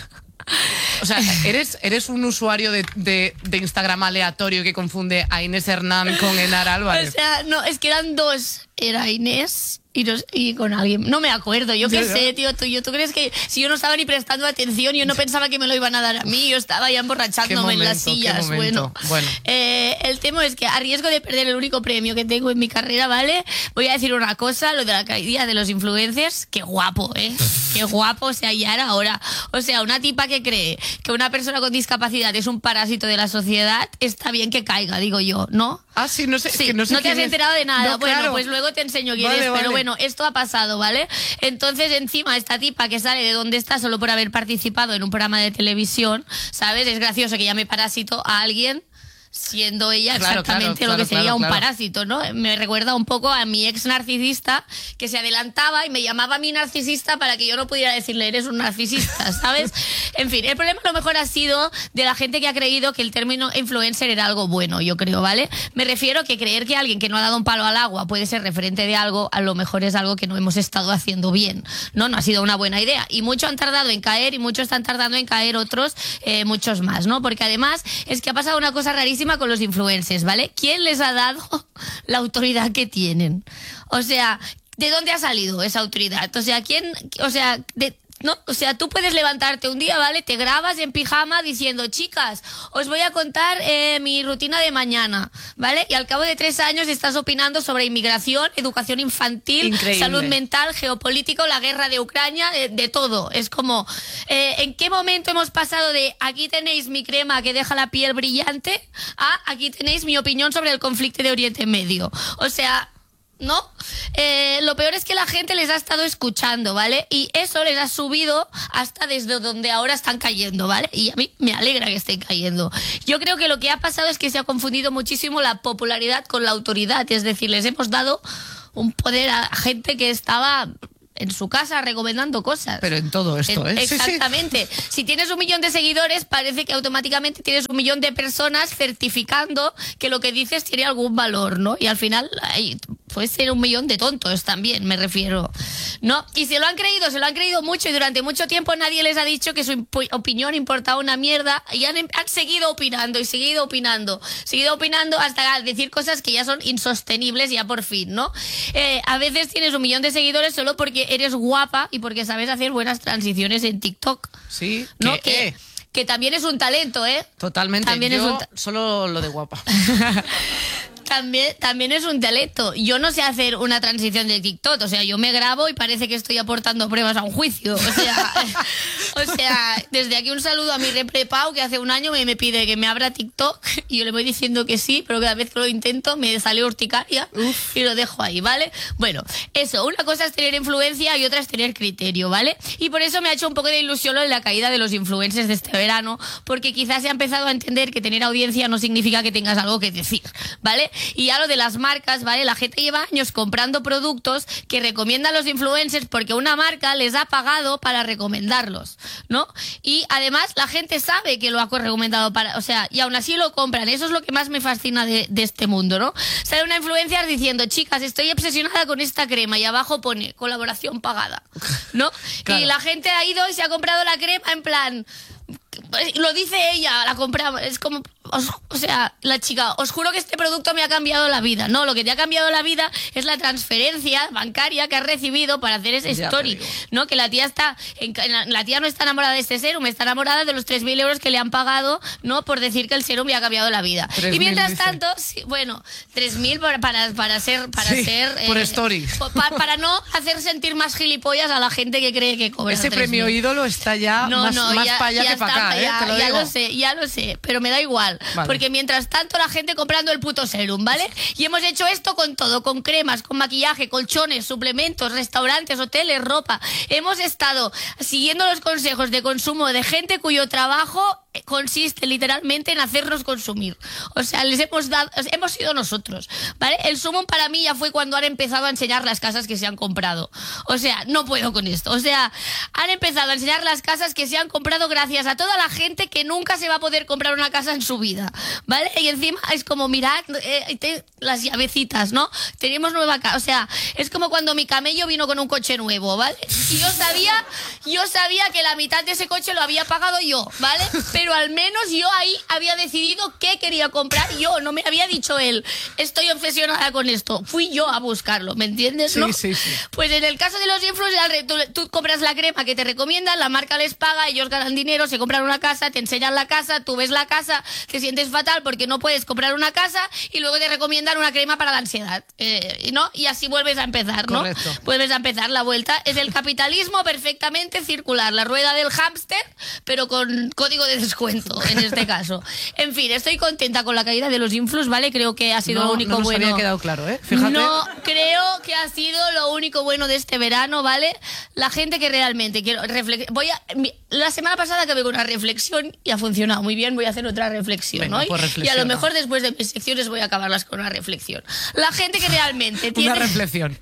O sea, ¿eres, eres un usuario de, de, de Instagram aleatorio que confunde a Inés Hernán con Enar Álvarez. O sea, no, es que eran dos. Era Inés y, nos- y con alguien. No me acuerdo, yo qué Ya, ya. sé, tío. Tú, yo, ¿tú crees que si yo no estaba ni prestando atención, yo no pensaba que me lo iban a dar a mí? Yo estaba ya emborrachándome en las momento, qué sillas. momento. Bueno, Bueno. Eh, el tema es que a riesgo de perder el único premio que tengo en mi carrera, ¿vale? Voy a decir una cosa, lo de la caída de los influencers. Qué guapo, ¿eh? Qué guapo, o sea, ya era hora. O sea, una tipa que cree que una persona con discapacidad es un parásito de la sociedad, está bien que caiga, digo yo, ¿no? Ah, sí, no sé. Sí, que no, sé no te has quién es. enterado de nada. No, bueno, claro. pues luego te enseño quién Vale, es. vale. Pero bueno, esto ha pasado, ¿vale? Entonces, encima, esta tipa que sale de donde está solo por haber participado en un programa de televisión, ¿sabes? Es gracioso que llame parásito a alguien siendo ella Claro, exactamente claro, lo que claro, sería claro, un claro. parásito, ¿no? Me recuerda un poco a mi ex narcisista que se adelantaba y me llamaba mi narcisista para que yo no pudiera decirle eres un narcisista, ¿sabes? En fin, el problema a lo mejor ha sido de la gente que ha creído que el término influencer era algo bueno, yo creo, ¿vale? Me refiero que creer que alguien que no ha dado un palo al agua puede ser referente de algo, a lo mejor es algo que no hemos estado haciendo bien, ¿no? No ha sido una buena idea. Y muchos han tardado en caer y muchos están tardando en caer otros, eh, muchos más, ¿no? Porque además es que ha pasado una cosa rarísima con los influencers, ¿vale? ¿Quién les ha dado la autoridad que tienen? O sea, ¿de dónde ha salido esa autoridad? O sea, ¿quién, o sea, de, no, o sea, tú puedes levantarte un día, ¿vale? Te grabas en pijama diciendo, chicas, os voy a contar eh, mi rutina de mañana, ¿vale? Y al cabo de tres años estás opinando sobre inmigración, educación infantil, Increíble. salud mental, geopolítico, la guerra de Ucrania, de, de todo. Es como, eh, ¿en qué momento hemos pasado de aquí tenéis mi crema que deja la piel brillante a aquí tenéis mi opinión sobre el conflicto de Oriente Medio? O sea... ¿no? Eh, lo peor es que la gente les ha estado escuchando, ¿vale? Y eso les ha subido hasta desde donde ahora están cayendo, ¿vale? Y a mí me alegra que estén cayendo. Yo creo que lo que ha pasado es que se ha confundido muchísimo la popularidad con la autoridad. Es decir, les hemos dado un poder a gente que estaba en su casa recomendando cosas. Pero en todo esto, ¿eh? Exactamente. Sí, sí. Si tienes un millón de seguidores, parece que automáticamente tienes un millón de personas certificando que lo que dices tiene algún valor, ¿no? Y al final, ay, puede ser un millón de tontos también, me refiero, ¿no? Y se lo han creído, se lo han creído mucho y durante mucho tiempo nadie les ha dicho que su opinión importaba una mierda y han, han seguido opinando y seguido opinando, seguido opinando hasta decir cosas que ya son insostenibles ya por fin, ¿no? Eh, a veces tienes un millón de seguidores solo porque eres guapa y porque sabes hacer buenas transiciones en TikTok. Sí, ¿no? que, Que, eh. que también es un talento, ¿eh? Totalmente. También Yo es un ta- solo lo de guapa. También, también es un talento. Yo no sé hacer una transición de TikTok. O sea, yo me grabo y parece que estoy aportando pruebas a un juicio. O sea, o sea desde aquí un saludo a mi repre Pau, que hace un año me, me pide que me abra TikTok y yo le voy diciendo que sí, pero cada vez que lo intento me sale urticaria. Uf. Y lo dejo ahí, ¿vale? Bueno, eso. Una cosa es tener influencia y otra es tener criterio, ¿vale? Y por eso me ha hecho un poco de ilusión lo de la caída de los influencers de este verano, porque quizás se ha empezado a entender que tener audiencia no significa que tengas algo que decir, ¿vale? Y ya lo de las marcas, ¿vale? La gente lleva años comprando productos que recomiendan los influencers porque una marca les ha pagado para recomendarlos, ¿no? Y además la gente sabe que lo ha recomendado para, o sea, y aún así lo compran. Eso es lo que más me fascina de, de este mundo, ¿no? Sale una influencer diciendo, chicas, estoy obsesionada con esta crema y abajo pone colaboración pagada, ¿no? Claro. Y la gente ha ido y se ha comprado la crema en plan... Lo dice ella, la compramos. Es como, os, o sea, la chica, os juro que este producto me ha cambiado la vida. No, lo que te ha cambiado la vida es la transferencia bancaria que has recibido para hacer ese Ya story, ¿no? Que la tía está, en, la tía no está enamorada de este serum, está enamorada de los tres mil euros que le han pagado, ¿no? Por decir que el serum le ha cambiado la vida. Y mientras dice. tanto, sí, bueno, tres mil para, para, para ser, para sí, ser, por eh, story. Para, para no hacer sentir más gilipollas a la gente que cree que cobra. Ese premio ídolo está ya no, más, no, más ya, para allá ya que para acá. Ya, ¿eh? Te lo ya digo. lo sé, ya lo sé, pero me da igual. Vale. Porque mientras tanto la gente comprando el puto serum, ¿vale? Y hemos hecho esto con todo, con cremas, con maquillaje, colchones, suplementos, restaurantes, hoteles, ropa. Hemos estado siguiendo los consejos de consumo de gente cuyo trabajo consiste literalmente en hacernos consumir. O sea, les hemos dado, hemos sido nosotros, ¿vale? El sumum para mí ya fue cuando han empezado a enseñar las casas que se han comprado. O sea, no puedo con esto. O sea, han empezado a enseñar las casas que se han comprado gracias a toda la gente que nunca se va a poder comprar una casa en su vida, ¿vale? Y encima es como, mirad, eh, te, las llavecitas, ¿no? Tenemos nueva casa. O sea, es como cuando mi camello vino con un coche nuevo, ¿vale? Y yo sabía, yo sabía que la mitad de ese coche lo había pagado yo, ¿vale? Pero al menos yo ahí había decidido qué quería comprar yo, no me había dicho él, estoy obsesionada con esto, fui yo a buscarlo, ¿me entiendes? Sí, ¿no? sí, sí. Pues en el caso de los influencers, tú, tú compras la crema que te recomiendan, la marca les paga, ellos ganan dinero, se compran una casa, te enseñan la casa, tú ves la casa, te sientes fatal porque no puedes comprar una casa y luego te recomiendan una crema para la ansiedad, eh, ¿no? Y así vuelves a empezar, ¿no? Correcto. Vuelves a empezar, la vuelta es el capitalismo perfectamente circular, la rueda del hámster, pero con código de descuento en este caso. En fin, estoy contenta con la caída de los influx, ¿vale? Creo que ha sido no, lo único no nos bueno. había quedado claro, ¿eh? Fíjate. No, creo que ha sido lo único bueno de este verano, ¿vale? La gente que realmente quiero reflex- voy a mi- la semana pasada acabé con una reflexión y ha funcionado muy bien, voy a hacer otra reflexión, Venga, ¿no? pues Y a reflexiona. lo mejor después de mis secciones voy a acabarlas con una reflexión. La gente que realmente tiene Una reflexión.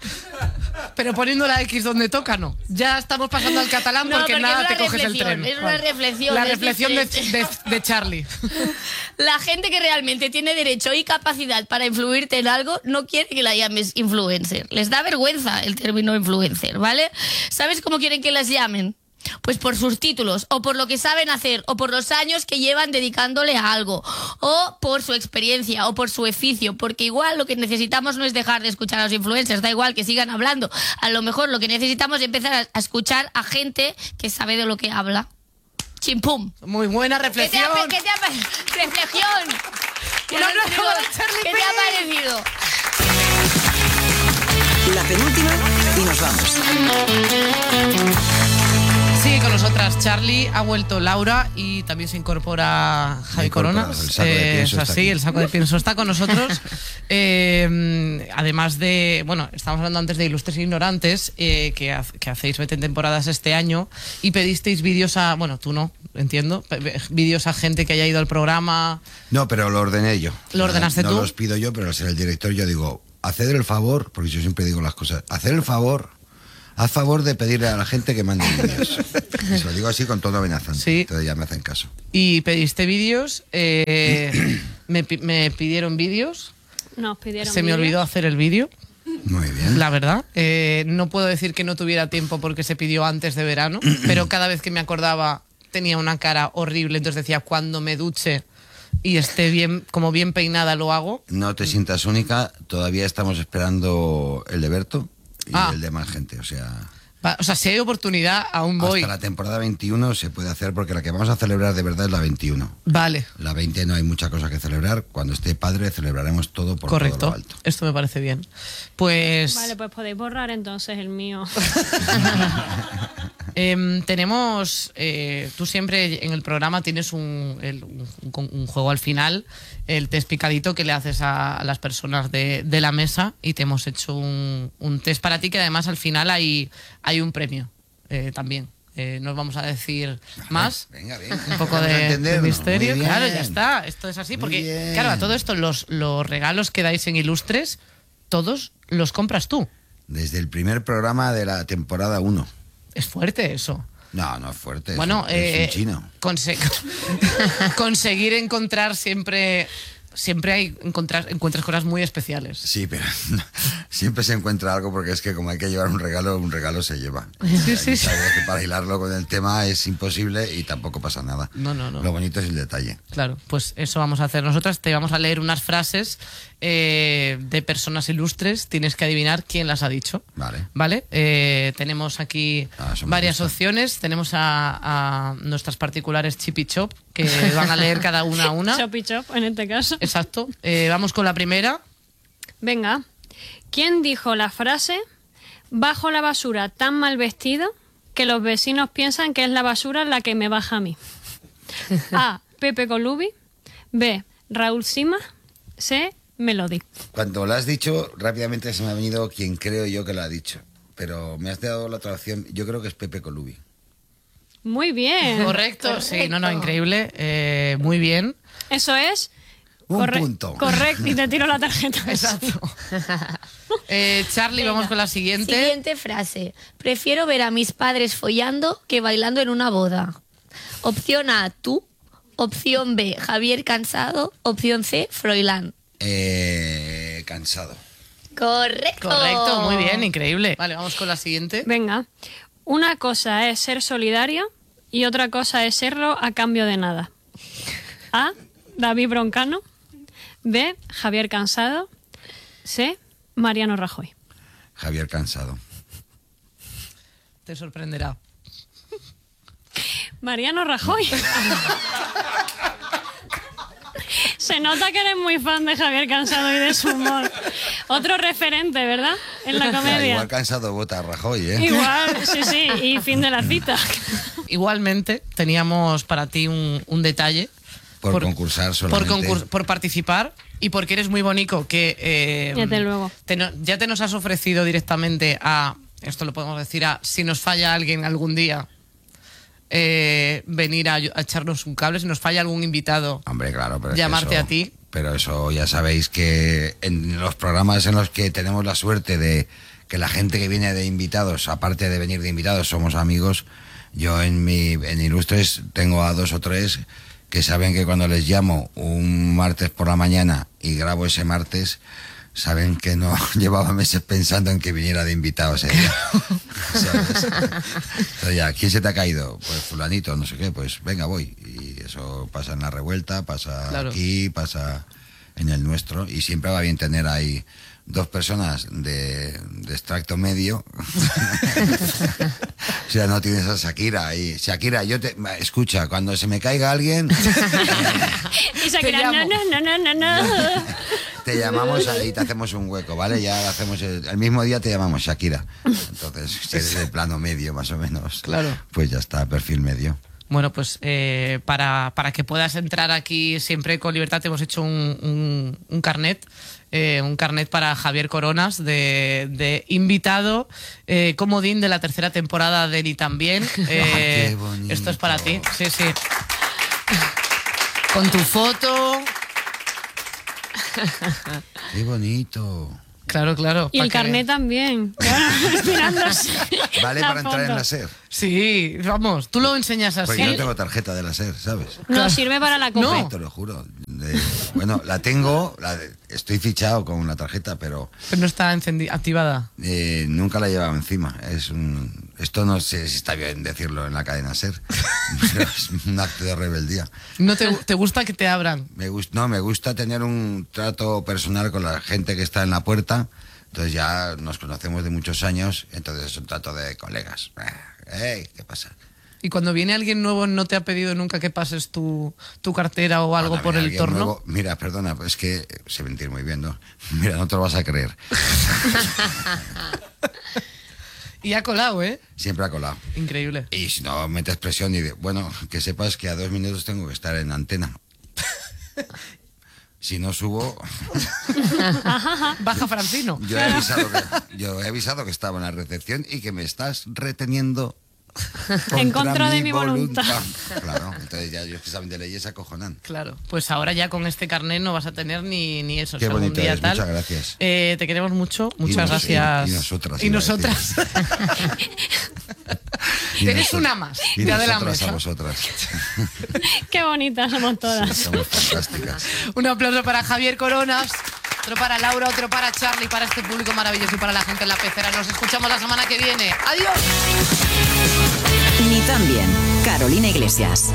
Pero poniendo la X donde toca, no. Ya estamos pasando al catalán No, porque porque nada es te una coges el reflexión, tren. es una reflexión, La es reflexión de, diferente. de, de Charlie. La gente que realmente tiene derecho y capacidad para influirte en algo no quiere que la llames influencer. Les da vergüenza el término influencer, ¿vale? ¿Sabes cómo quieren que las llamen? Pues por sus títulos, o por lo que saben hacer, o por los años que llevan dedicándole a algo, o por su experiencia, o por su oficio, porque igual lo que necesitamos no es dejar de escuchar a los influencers, da igual que sigan hablando. A lo mejor lo que necesitamos es empezar a, a escuchar a gente que sabe de lo que habla. Chimpum. Muy buena ¿Qué te reflexión. ha, ¿qué te ha parecido? Reflexión. Un aplauso para Charlie ¿Qué te Pérez. ha parecido? La penúltima y nos vamos. Sigue con nosotras Charlie, ha vuelto Laura y también se incorpora Javi Corona. El saco de Eh, pienso es está así, aquí. el saco de pienso está con nosotros. Eh, además de, bueno, estábamos hablando antes de Ilustres e Ignorantes, eh, que, ha- que hacéis veinte temporadas este año y pedisteis vídeos a, bueno, tú no, entiendo, pe- pe- vídeos a gente que haya ido al programa. No, pero lo ordené yo. ¿Lo ordenaste no tú? No los pido yo, pero al ser el director yo digo, haced el favor, porque yo siempre digo las cosas, haced el favor, haz favor de pedirle a la gente que mande vídeos. Y se lo digo así con todo amenazante. Sí. Entonces ya me hacen caso. Y pediste vídeos, eh, me, pi- me pidieron vídeos, Nos pidieron se me vídeos. olvidó hacer el vídeo. Muy bien. La verdad, eh, no puedo decir que no tuviera tiempo porque se pidió antes de verano, pero cada vez que me acordaba tenía una cara horrible, entonces decía, cuando me duche y esté bien, como bien peinada lo hago. No te sientas única, todavía estamos esperando el de Berto y Ah. el de más gente. O sea, Va, o sea, si hay oportunidad, aún voy. hasta la temporada veintiuno se puede hacer porque la que vamos a celebrar de verdad es la veintiuno. Vale, La veinte no hay mucha cosa que celebrar. Cuando esté padre celebraremos todo por correcto. todo lo alto. Esto me parece bien. Pues Vale, pues podéis borrar entonces el mío. em, tenemos, eh, tú siempre en el programa tienes un, el- un- un- un juego al final, el test picadito que le haces a, a las personas de, de la mesa y te hemos hecho un, un test para ti que además al final hay, hay un premio eh, también. Eh, no os vamos a decir más. Venga, bien. Un poco Vamos a de, de entendernos. misterio. Muy bien. Claro, ya está. Esto es así. Muy Porque, bien. claro, a todo esto, los, los regalos que dais en Ilustres, todos los compras tú. Desde el primer programa de la temporada uno. Es fuerte eso. No, no es fuerte. es Bueno, un- eh, es un chino. conse- conseguir encontrar siempre. Siempre hay encontrar, encuentras cosas muy especiales. Sí, pero siempre se encuentra algo porque es que como hay que llevar un regalo, un regalo se lleva. Sí, O sea, sí, y sí. sabes que para hilarlo con el tema es imposible y tampoco pasa nada. No, no, no. Lo bonito es el detalle. Claro, pues eso vamos a hacer. Nosotras te vamos a leer unas frases eh, de personas ilustres. Tienes que adivinar quién las ha dicho. Vale. ¿Vale? Eh, tenemos aquí Ah, eso me varias gusta. opciones. Tenemos a, a nuestras particulares Chip y Chop, que van a leer cada una a una. Chop y chop, en este caso. Exacto. Eh, vamos con la primera. Venga. ¿Quién dijo la frase bajo la basura tan mal vestido que los vecinos piensan que es la basura la que me baja a mí? A. Pepe Colubi. B. Raúl Sima. C. Melody. Cuando lo has dicho, rápidamente se me ha venido quien creo yo que lo ha dicho. Pero me has dado la otra opción. Yo creo que es Pepe Colubi. Muy bien. Correcto, sí, no, no, increíble. Eh, muy bien. Eso es. Un punto. Correcto, y te tiro la tarjeta. Exacto. Eh, Charlie, Venga. vamos con la siguiente. Siguiente frase. Prefiero ver a mis padres follando que bailando en una boda. Opción A, tú. Opción B, Javier Cansado. Opción C, Froilán. Eh, cansado. Correcto. Correcto, muy bien, increíble. Vale, vamos con la siguiente. Venga. Una cosa es ser solidario y otra cosa es serlo a cambio de nada. A. David Broncano. B. Javier Cansado. C. Mariano Rajoy. Javier Cansado. Te sorprenderá. Mariano Rajoy. Se nota que eres muy fan de Javier Cansado y de su humor. Otro referente, ¿verdad? En la Ya, comedia. igual Cansado vota a Rajoy, ¿eh? Igual, sí, sí. Y fin de la cita. Igualmente, teníamos para ti un, un detalle. Por concursar solamente. Por, concurs- por participar y porque eres muy bonito, que... eh, Desde luego. te no- ya te nos has ofrecido directamente a... Esto lo podemos decir a... Si nos falla alguien algún día, eh, venir a, a echarnos un cable. Si nos falla algún invitado, Hombre, claro, pero es que llamarte eso- a ti. Pero eso ya sabéis que en los programas en los que tenemos la suerte de que la gente que viene de invitados, aparte de venir de invitados, somos amigos. Yo en mi en Ilustres tengo a dos o tres que saben que cuando les llamo un martes por la mañana y grabo ese martes, saben que no llevaba meses pensando en que viniera de invitado ese día. ¿Sabes? Entonces ya, ¿quién se te ha caído? Pues fulanito, no sé qué, pues venga, voy. Y eso pasa en La Revuelta, pasa Claro. aquí, pasa en el nuestro. Y siempre va bien tener ahí dos personas de, de extracto medio. O sea, no tienes a Shakira ahí. Shakira, yo te... Escucha, cuando se me caiga alguien... Y Shakira, llamo. no, no, no, no, no, no. te llamamos ahí, te hacemos un hueco, ¿vale? Ya hacemos el, el mismo día te llamamos Shakira. Entonces, si eres de plano medio, más o menos. Claro. Pues ya está, perfil medio. Bueno, pues eh, para, para que puedas entrar aquí siempre con libertad, te hemos hecho un, un, un carnet. Eh, un carnet para Javier Coronas de, de invitado eh, comodín de la tercera temporada de Ni También. Eh, Qué bonito. Esto es para ti, sí, sí. Con tu foto. Qué bonito. Claro, claro. Y el pa' que- carnet también. Mirándose Vale la para entrar en foto. la SER. Sí, vamos, tú lo enseñas así. Porque yo no tengo tarjeta de la SER, ¿sabes? No, sirve para la copa. No. Te lo juro. De- bueno, la tengo, la de- estoy fichado con la tarjeta, pero Pero no está encendi- activada. eh, nunca la llevaba encima. Es un, esto no sé si está bien decirlo en la cadena SER, pero es un acto de rebeldía. ¿No te, te gusta que te abran? Me gust- no, me gusta tener un trato personal con la gente que está en la puerta. Entonces ya nos conocemos de muchos años, entonces es un trato de colegas. Hey, ¿qué pasa? Y cuando viene alguien nuevo, ¿no te ha pedido nunca que pases tu, tu cartera o algo Cuando por viene el alguien torno? nuevo- mira, perdona, es que sé mentir muy bien, ¿no? Mira, no te lo vas a creer. Y ha colado, ¿eh? Siempre ha colado. Increíble. Y si no metes presión y de, bueno, que sepas que a dos minutos tengo que estar en antena. Si no subo, Baja Francino. yo he avisado que, yo he avisado que estaba en la recepción y que me estás reteniendo En contra de mi voluntad. Claro, entonces ya yo examen de leyes acojonan. Claro, pues ahora ya con este carnet no vas a tener ni, ni eso. Qué si algún bonito día eres, tal. muchas gracias. Eh, te queremos mucho, muchas nos- gracias. y- y nosotras, Y iba a nosotras. Y Eres nosotros- una más, Y ya de la nosotras mesa. a vosotras. Qué bonitas somos todas. Somos fantásticas. Un aplauso para Javier Coronas, otro para Laura, otro para Charlie, para este público maravilloso y para la gente en la pecera. Nos escuchamos la semana que viene. ¡Adiós! Ni También, Carolina Iglesias.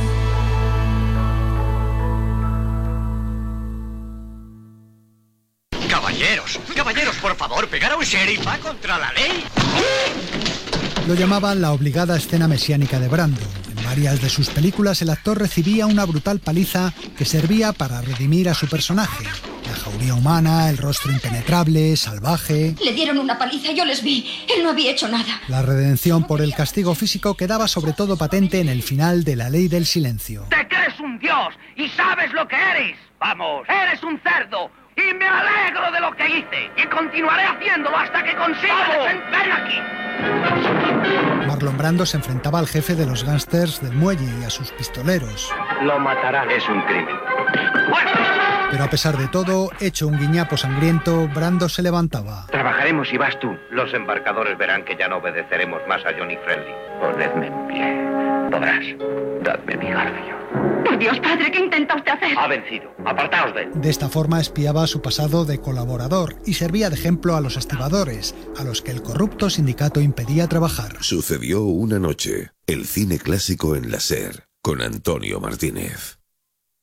Caballeros, caballeros, por favor, pegar a un sheriff va contra la ley. Lo llamaban la obligada escena mesiánica de Brando. En varias de sus películas el actor recibía una brutal paliza que servía para redimir a su personaje. La jauría humana, el rostro impenetrable, salvaje. Le dieron una paliza, yo les vi. Él no había hecho nada. La redención por el castigo físico quedaba sobre todo patente en el final de La Ley del Silencio. Te crees un dios y sabes lo que eres. Vamos, eres un cerdo. Y me alegro de lo que hice. Y continuaré haciéndolo hasta que consiga defen- ¡Ven aquí! Marlon Brando se enfrentaba al jefe de los gángsters del muelle y a sus pistoleros. Lo matarán. Es un crimen. Pero a pesar de todo, hecho un guiñapo sangriento, Brando se levantaba. Trabajaremos y vas tú. Los embarcadores verán que ya no obedeceremos más a Johnny Friendly. Ponedme en pie. Podrás. Dadme mi garfio. Por Dios, padre, ¿qué intenta usted hacer? Ha vencido. Apartaos de él. De esta forma espiaba su pasado de colaborador y servía de ejemplo a los estibadores, a los que el corrupto sindicato impedía trabajar. Sucedió una noche, el cine clásico en la SER, con Antonio Martínez.